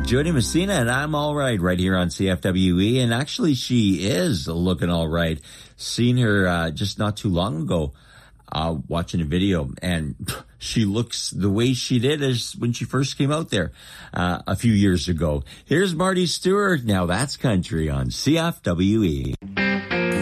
Jody Messina, and I'm all right here on CFWE. And actually, she is looking all right. Seen her just not too long ago watching a video, and she looks the way she did as when she first came out there a few years ago. Here's Marty Stewart. Now that's country on CFWE.